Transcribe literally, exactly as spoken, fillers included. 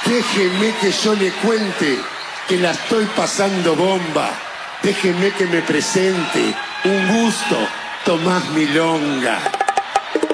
Déjeme que yo le cuente que la estoy pasando bomba. Déjeme que me presente. Un gusto, Tomás Milonga.